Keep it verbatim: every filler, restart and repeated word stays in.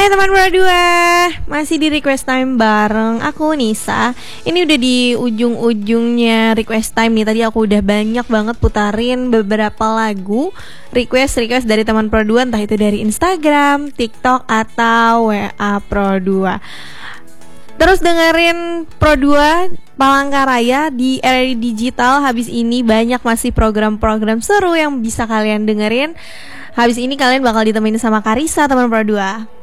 Hai teman berdua, masih di request time bareng aku Nisa. Ini udah di ujung-ujungnya request time nih. Tadi aku udah banyak banget putarin beberapa lagu request-request dari teman Pro dua, entah itu dari Instagram, TikTok, atau W A Pro dua. Terus dengerin Pro dua Palangkaraya di R R I Digital. Habis ini banyak masih program-program seru yang bisa kalian dengerin. Habis ini kalian bakal ditemenin sama Karissa, teman Pro dua.